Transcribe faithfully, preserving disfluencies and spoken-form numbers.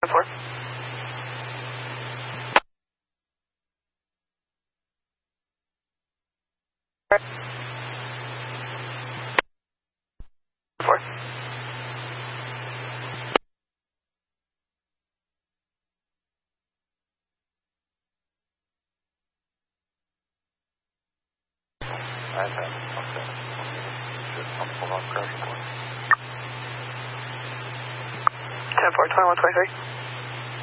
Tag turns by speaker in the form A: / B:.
A: four. Four.
B: I have okay. Just on full on crash report.
A: ten four, twenty-one twenty-three.